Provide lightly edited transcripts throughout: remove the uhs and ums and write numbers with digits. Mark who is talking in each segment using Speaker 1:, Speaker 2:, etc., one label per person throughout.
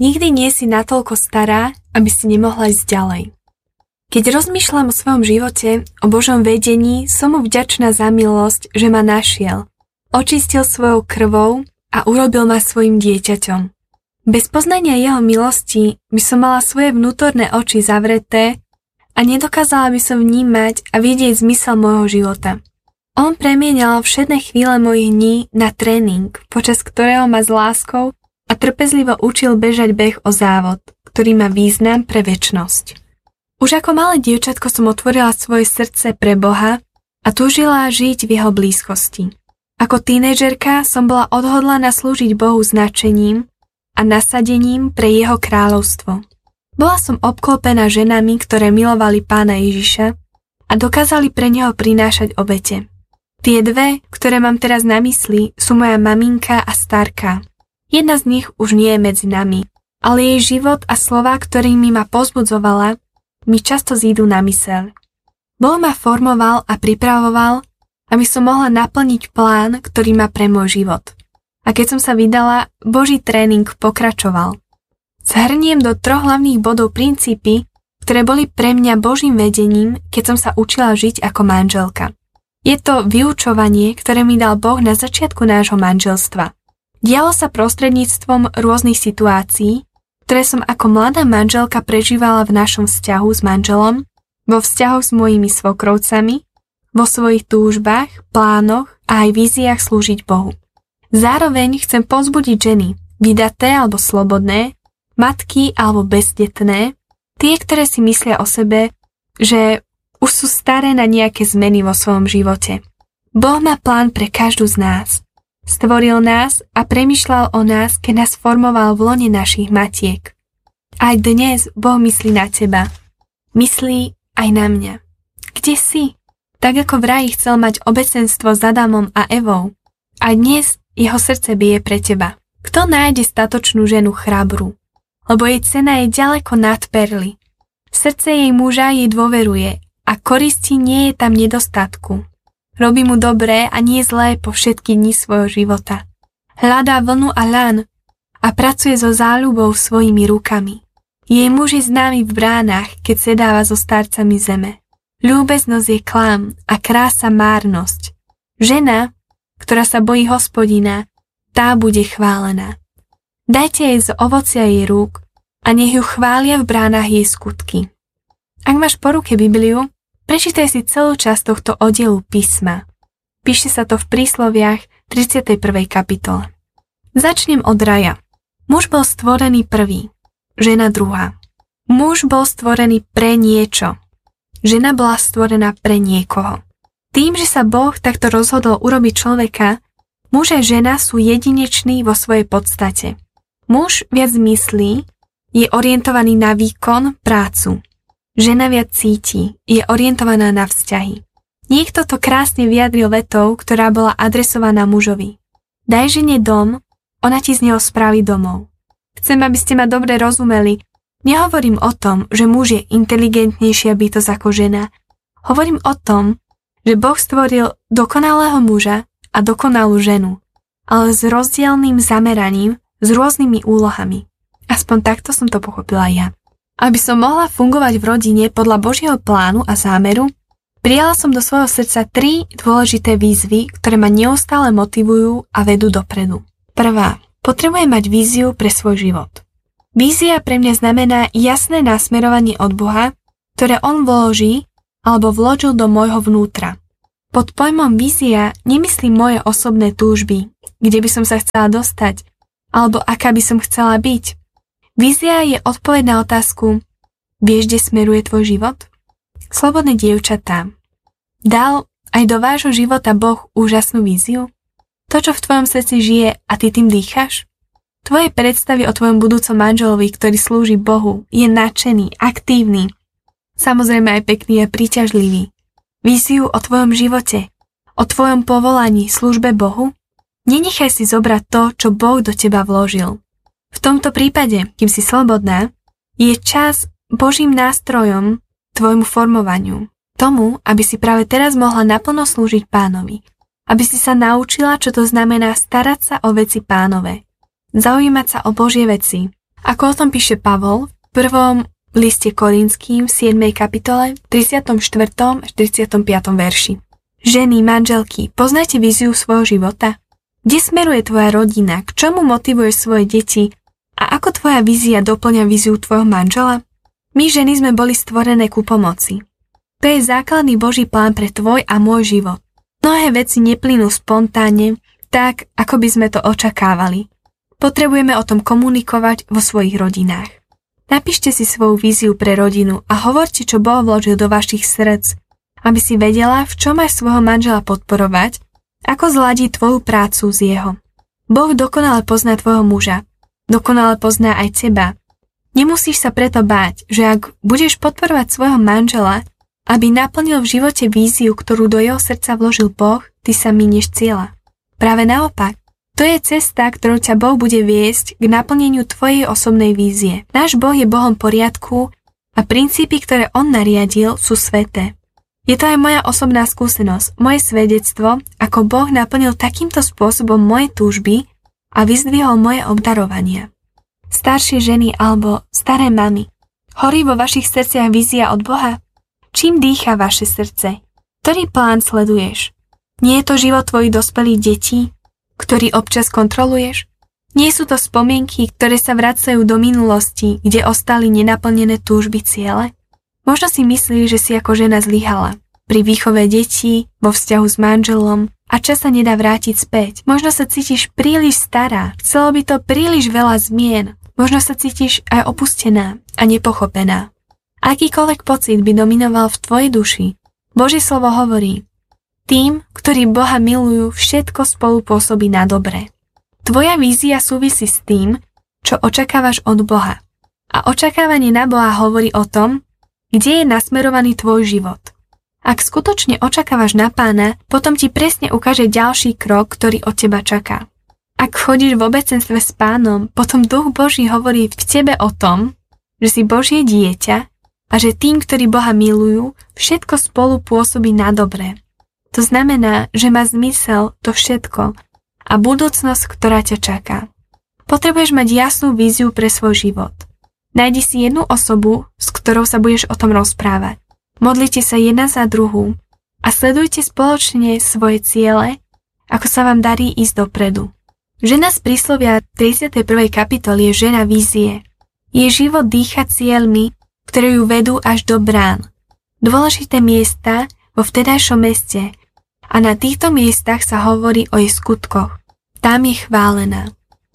Speaker 1: Nikdy nie si natoľko stará, aby si nemohla ísť ďalej. Keď rozmýšľam o svojom živote, o Božom vedení, som mu vďačná za milosť, že ma našiel. Očistil svojou krvou a urobil ma svojim dieťaťom. Bez poznania jeho milosti by som mala svoje vnútorné oči zavreté a nedokázala by som vnímať a vidieť zmysel môjho života. On premienal všedné chvíle mojich dní na tréning, počas ktorého ma s láskou a trpezlivo učil bežať beh o závod, ktorý má význam pre večnosť. Už ako malé dievčatko som otvorila svoje srdce pre Boha a túžila žiť v jeho blízkosti. Ako tínedžerka som bola odhodlaná slúžiť Bohu značením a nasadením pre jeho kráľovstvo. Bola som obklopená ženami, ktoré milovali Pána Ježiša a dokázali pre neho prinášať obete. Tie dve, ktoré mám teraz na mysli, sú moja maminka a starka. Jedna z nich už nie je medzi nami, ale jej život a slová, ktorými ma povzbudzovala, mi často zídu na myseľ. Boh ma formoval a pripravoval, aby som mohla naplniť plán, ktorý má pre môj život. A keď som sa vydala, Boží tréning pokračoval. Zhrniem do 3 hlavných bodov princípy, ktoré boli pre mňa Božím vedením, keď som sa učila žiť ako manželka. Je to vyučovanie, ktoré mi dal Boh na začiatku nášho manželstva. Dialo sa prostredníctvom rôznych situácií, ktoré som ako mladá manželka prežívala v našom vzťahu s manželom, vo vzťahoch s mojimi svokrovcami, vo svojich túžbách, plánoch a aj víziách slúžiť Bohu. Zároveň chcem povzbudiť ženy, vydaté alebo slobodné, matky alebo bezdetné, tie, ktoré si myslia o sebe, že už sú staré na nejaké zmeny vo svojom živote. Boh má plán pre každú z nás. Stvoril nás a premýšľal o nás, keď nás formoval v lone našich matiek. Aj dnes Boh myslí na teba. Myslí aj na mňa. Kde si? Tak ako v raji chcel mať obecenstvo s Adamom a Evou. A dnes jeho srdce bije pre teba. Kto nájde statočnú ženu chrabru? Lebo jej cena je ďaleko nad perly. Srdce jej muža jej dôveruje a koristi nie je tam nedostatku. Robí mu dobré a nie zlé po všetky dni svojho života. Hľadá vlnu a ľan a pracuje so záľubou svojimi rukami. Jej muž je známy v bránach, keď sedáva so starcami zeme. Ľúbeznosť je klam a krása márnosť. Žena, ktorá sa bojí Hospodina, tá bude chválená. Dajte jej z ovocia jej rúk a nech ju chvália v bránach jej skutky. Ak máš po ruke Bibliu, prečítaj si celú časť tohto oddielu písma. Píše sa to v Prísloviach 31. kapitole. Začnem od raja. Muž bol stvorený prvý, žena druhá. Muž bol stvorený pre niečo. Žena bola stvorená pre niekoho. Tým, že sa Boh takto rozhodol urobiť človeka, muž a žena sú jedineční vo svojej podstate. Muž viac myslí, je orientovaný na výkon, prácu. Žena viac cíti, je orientovaná na vzťahy. Niekto to krásne vyjadril vetou, ktorá bola adresovaná mužovi. Daj žene dom, ona ti z neho spraví domov. Chcem, aby ste ma dobre rozumeli. Nehovorím o tom, že muž je inteligentnejšia bytosť ako žena. Hovorím o tom, že Boh stvoril dokonalého muža a dokonalú ženu, ale s rozdielnym zameraním, s rôznymi úlohami. Aspoň takto som to pochopila ja. Aby som mohla fungovať v rodine podľa Božieho plánu a zámeru, prijala som do svojho srdca 3 dôležité výzvy, ktoré ma neustále motivujú a vedú dopredu. Prvá. Potrebujem mať víziu pre svoj život. Vízia pre mňa znamená jasné nasmerovanie od Boha, ktoré on vloží alebo vložil do môjho vnútra. Pod pojmom vízia nemyslím moje osobné túžby, kde by som sa chcela dostať, alebo aká by som chcela byť. Vízia je odpoveď na otázku: vieš, kde smeruje tvoj život? Slobodné dievčatá, dal aj do vášho života Boh úžasnú víziu? To, čo v tvojom srdci žije a ty tým dýchaš? Tvoje predstavy o tvojom budúcom manželovi, ktorý slúži Bohu, je nadšený, aktívny, samozrejme aj pekný a príťažlivý. Víziu o tvojom živote, o tvojom povolaní, službe Bohu? Nenechaj si zobrať to, čo Boh do teba vložil. V tomto prípade, kým si slobodná, je čas Božím nástrojom tvojmu formovaniu. Tomu, aby si práve teraz mohla naplno slúžiť Pánovi. Aby si sa naučila, čo to znamená starať sa o veci Pánove. Zaujímať sa o Božie veci. Ako o tom píše Pavol v prvom liste Korinským v 7. kapitole, 34. až 35. verši. Ženy, manželky, poznáte víziu svojho života? Kde smeruje tvoja rodina? K čomu motivuješ svoje deti? A ako tvoja vízia doplňa víziu tvojho manžela? My ženy sme boli stvorené ku pomoci. To je základný Boží plán pre tvoj a môj život. Mnohé veci neplynú spontánne, tak ako by sme to očakávali. Potrebujeme o tom komunikovať vo svojich rodinách. Napíšte si svoju víziu pre rodinu a hovorte, čo Boh vložil do vašich srdc, aby si vedela, v čom máš svojho manžela podporovať, ako zladiť tvoju prácu s jeho. Boh dokonale pozná tvojho muža, dokonale pozná aj teba. Nemusíš sa preto báť, že ak budeš podporovať svojho manžela, aby naplnil v živote víziu, ktorú do jeho srdca vložil Boh, ty sa minieš cieľa. Práve naopak. To je cesta, ktorou ťa Boh bude viesť k naplneniu tvojej osobnej vízie. Náš Boh je Bohom poriadku a princípy, ktoré On nariadil, sú sväté. Je to aj moja osobná skúsenosť, moje svedectvo, ako Boh naplnil takýmto spôsobom moje túžby a vyzdvihol moje obdarovania. Staršie ženy alebo staré mamy, horí vo vašich srdciach vízia od Boha? Čím dýcha vaše srdce? Ktorý plán sleduješ? Nie je to život tvojich dospelých detí, ktorý občas kontroluješ? Nie sú to spomienky, ktoré sa vracajú do minulosti, kde ostali nenaplnené túžby ciele? Možno si myslíš, že si ako žena zlyhala pri výchove detí, vo vzťahu s manželom a čas sa nedá vrátiť späť. Možno sa cítiš príliš stará, chcelo by to príliš veľa zmien. Možno sa cítiš aj opustená a nepochopená. Akýkoľvek pocit by dominoval v tvojej duši, Božie slovo hovorí: tým, ktorí Boha milujú, všetko spolu pôsobí na dobre. Tvoja vízia súvisí s tým, čo očakávaš od Boha. A očakávanie na Boha hovorí o tom, kde je nasmerovaný tvoj život. Ak skutočne očakávaš na Pána, potom ti presne ukáže ďalší krok, ktorý od teba čaká. Ak chodíš v obecenstve s Pánom, potom Duch Boží hovorí v tebe o tom, že si Božie dieťa a že tým, ktorí Boha milujú, všetko spolu pôsobí na dobre. To znamená, že má zmysel to všetko a budúcnosť, ktorá ťa čaká. Potrebuješ mať jasnú víziu pre svoj život. Nájdi si jednu osobu, s ktorou sa budeš o tom rozprávať. Modlite sa jedna za druhú a sledujte spoločne svoje ciele, ako sa vám darí ísť dopredu. Žena z príslovia 31. kapitoly je žena vízie. Jej život dýcha cieľmi, ktoré ju vedú až do brán. Dôležité miesta vo vtedajšom meste a na týchto miestach sa hovorí o jej skutkoch. Tam je chválená.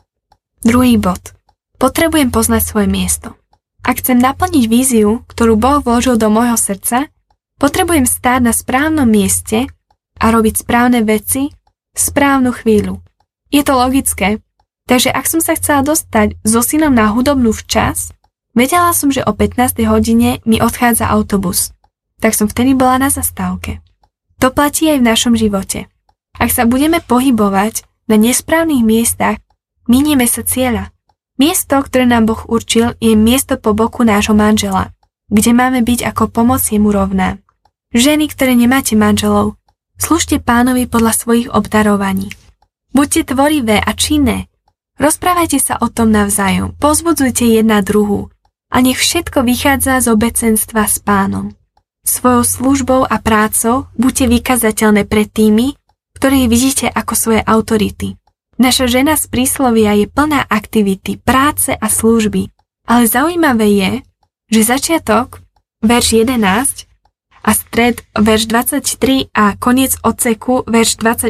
Speaker 1: Druhý bod. Potrebujem poznať svoje miesto. Ak chcem naplniť víziu, ktorú Boh vložil do môjho srdca, potrebujem stáť na správnom mieste a robiť správne veci v správnu chvíľu. Je to logické, takže ak som sa chcela dostať so synom na hudobnú včas, vedela som, že o 15. hodine mi odchádza autobus. Tak som vtedy bola na zastávke. To platí aj v našom živote. Ak sa budeme pohybovať na nesprávnych miestach, minieme sa cieľa. Miesto, ktoré nám Boh určil, je miesto po boku nášho manžela, kde máme byť ako pomoc jemu rovná. Ženy, ktoré nemáte manželov, slúžte Pánovi podľa svojich obdarovaní. Buďte tvorivé a činné. Rozprávajte sa o tom navzájom, povzbudzujte jedna druhú a nech všetko vychádza z obecenstva s Pánom. Svojou službou a prácou buďte vykazateľné pred tými, ktorých vidíte ako svoje autority. Naša žena z príslovia je plná aktivity, práce a služby, ale zaujímavé je, že začiatok, verš 11 a stred, verš 23 a koniec odseku, verš 28,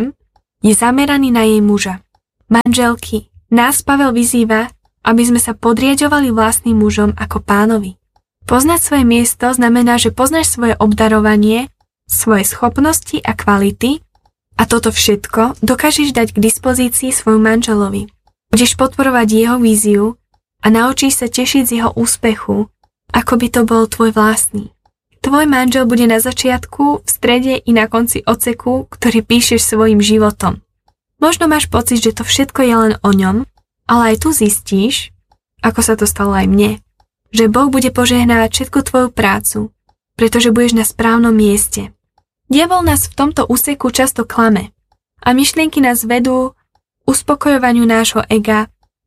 Speaker 1: je zameraný na jej muža. Manželky, nás Pavel vyzýva, aby sme sa podriaďovali vlastným mužom ako Pánovi. Poznať svoje miesto znamená, že poznáš svoje obdarovanie, svoje schopnosti a kvality a toto všetko dokážeš dať k dispozícii svojmu manželovi. Budeš podporovať jeho víziu a naučíš sa tešiť z jeho úspechu, ako by to bol tvoj vlastný. Tvoj manžel bude na začiatku, v strede i na konci odseku, ktorý píšeš svojim životom. Možno máš pocit, že to všetko je len o ňom, ale aj tu zistíš, ako sa to stalo aj mne, že Boh bude požehnávať všetku tvoju prácu, pretože budeš na správnom mieste. Diabol nás v tomto úseku často klame a myšlienky nás vedú uspokojovaniu nášho ega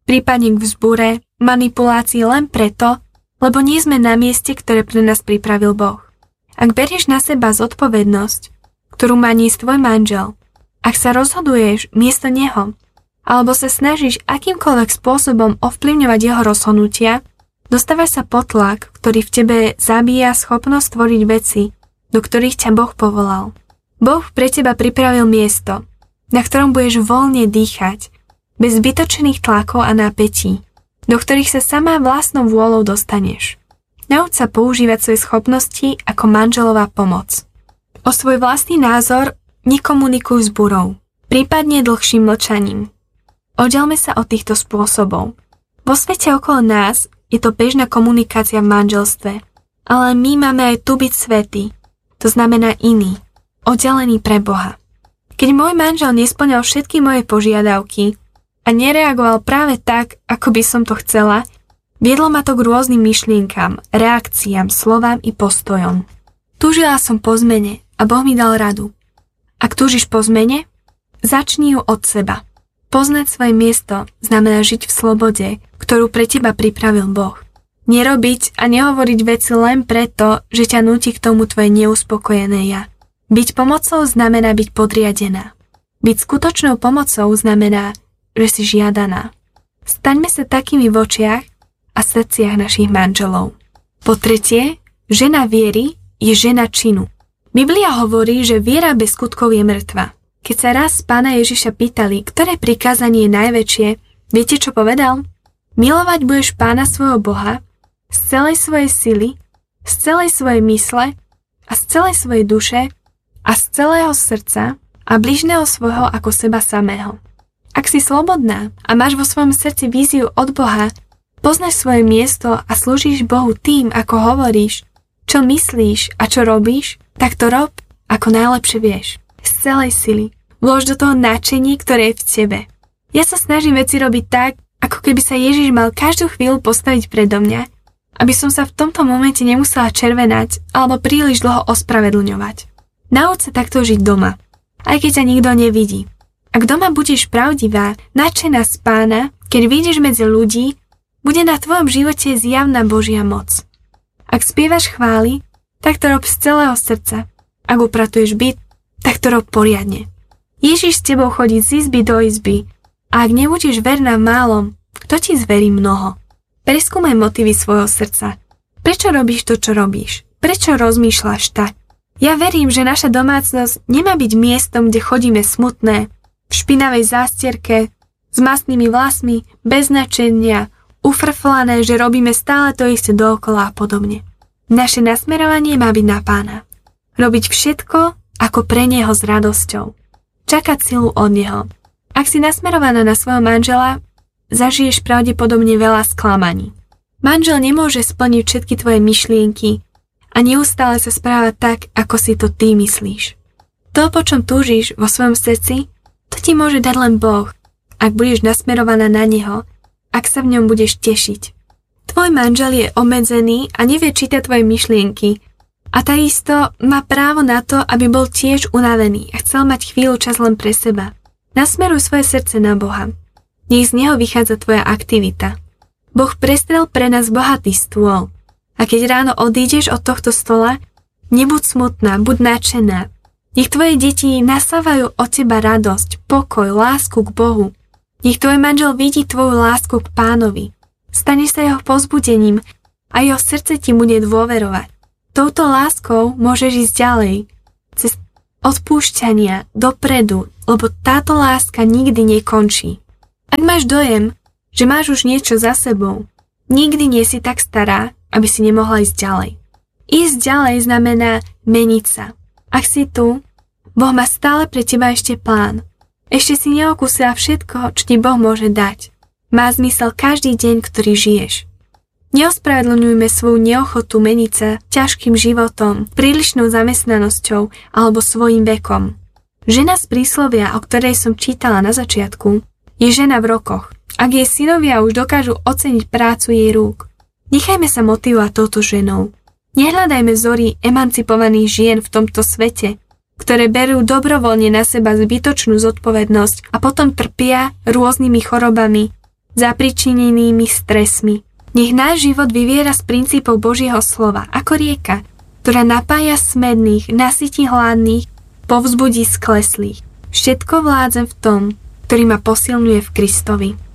Speaker 1: prípadne k vzbure, manipulácii len preto, lebo nie sme na mieste, ktoré pre nás pripravil Boh. Ak berieš na seba zodpovednosť, ktorú má niesť tvoj manžel, ak sa rozhoduješ miesto neho, alebo sa snažíš akýmkoľvek spôsobom ovplyvňovať jeho rozhodnutia, dostávaš sa pod tlak, ktorý v tebe zabíja schopnosť tvoriť veci, do ktorých ťa Boh povolal. Boh pre teba pripravil miesto, na ktorom budeš voľne dýchať, bez zbytočných tlakov a napätí, do ktorých sa sama vlastnou vôľou dostaneš. Nauč sa používať svoje schopnosti ako manželová pomoc. O svoj vlastný názor nekomunikuj s burou, prípadne dlhším mlčaním. Oddiaľme sa od týchto spôsobov. Vo svete okolo nás je to bežná komunikácia v manželstve, ale my máme aj tu byť svätí, to znamená iný, oddelený pre Boha. Keď môj manžel nesplňal všetky moje požiadavky a nereagoval práve tak, ako by som to chcela, viedlo ma to k rôznym myšlienkam, reakciám, slovám i postojom. Túžila som po zmene a Boh mi dal radu. Ak túžiš po zmene, začni ju od seba. Poznať svoje miesto znamená žiť v slobode, ktorú pre teba pripravil Boh. Nerobiť a nehovoriť veci len preto, že ťa núti k tomu tvoje neuspokojené ja. Byť pomocou znamená byť podriadená. Byť skutočnou pomocou znamená, že si žiadaná. Staňme sa takými v očiach a srdciach našich manželov. Po tretie, žena viery je žena činu. Biblia hovorí, že viera bez skutkov je mŕtva. Keď sa raz Pána Ježiša pýtali, ktoré prikázanie je najväčšie, viete, čo povedal? Milovať budeš Pána svojho Boha z celej svojej sily, z celej svojej mysle a z celej svojej duše a z celého srdca a bližného svojho ako seba samého. Ak si slobodná a máš vo svojom srdci víziu od Boha, poznáš svoje miesto a slúžiš Bohu tým, ako hovoríš, čo myslíš a čo robíš, tak to rob, ako najlepšie vieš. Z celej sily. Vlož do toho nadšenie, ktoré je v tebe. Ja sa snažím veci robiť tak, ako keby sa Ježiš mal každú chvíľu postaviť predo mňa, aby som sa v tomto momente nemusela červenať alebo príliš dlho ospravedlňovať. Nauč sa takto žiť doma, aj keď ťa nikto nevidí. Ak doma budeš pravdivá, nadšená z Pána, keď vyjdeš medzi ľudí, bude na tvojom živote zjavná Božia moc. Ak spievaš chvály, tak to rob z celého srdca. Ak upratuješ byt, tak to rob poriadne. Ježiš s tebou chodí z izby do izby a ak nebudeš verná v málom, kto ti zverí mnoho? Preskúmaj motívy svojho srdca. Prečo robíš to, čo robíš? Prečo rozmýšľaš tak? Ja verím, že naša domácnosť nemá byť miestom, kde chodíme smutné, v špinavej zástierke, s mastnými vlasmi, bez nadšenia, ufrflané, že robíme stále to isté dookola a podobne. Naše nasmerovanie má byť na Pána. Robiť všetko, ako pre Neho s radosťou. Čakať silu od Neho. Ak si nasmerovaná na svojho manžela, zažiješ pravdepodobne veľa sklamaní. Manžel nemôže splniť všetky tvoje myšlienky a neustále sa správať tak, ako si to ty myslíš. To, po čom túžiš vo svojom srdci, to ti môže dať len Boh, ak budeš nasmerovaná na Neho, ak sa v ňom budeš tešiť. Tvoj manžel je obmedzený a nevie čítať tvoje myšlienky a takisto má právo na to, aby bol tiež unavený a chcel mať chvíľu čas len pre seba. Nasmeruj svoje srdce na Boha. Nech z neho vychádza tvoja aktivita. Boh prestrel pre nás bohatý stôl. A keď ráno odídeš od tohto stola, nebuď smutná, buď nadšená. Nech tvoje deti nasávajú od teba radosť, pokoj, lásku k Bohu. Nech tvoj manžel vidí tvoju lásku k Pánovi. Staneš sa jeho povzbudením a jeho srdce ti bude dôverovať. Touto láskou môžeš ísť ďalej, cez odpúšťania, dopredu, lebo táto láska nikdy nekončí. Ak máš dojem, že máš už niečo za sebou, nikdy nie si tak stará, aby si nemohla ísť ďalej. Ísť ďalej znamená meniť sa. Ak si tu, Boh má stále pre teba ešte plán. Ešte si neokúsila všetko, čo ti Boh môže dať. Má zmysel každý deň, ktorý žiješ. Neospravedlňujme svoju neochotu meniť sa ťažkým životom, prílišnou zamestnanosťou alebo svojím vekom. Žena z príslovia, o ktorej som čítala na začiatku, je žena v rokoch. Ak jej synovia už dokážu oceniť prácu jej rúk, nechajme sa motivovať touto ženou. Nehľadajme vzory emancipovaných žien v tomto svete, ktoré berú dobrovoľne na seba zbytočnú zodpovednosť a potom trpia rôznymi chorobami, zapričinenými stresmi. Nech náš život vyviera z princípov Božieho slova, ako rieka, ktorá napája smedných, nasytí hladných, povzbudí skleslých. Všetko vládzem v tom, ktorý ma posilňuje v Kristovi.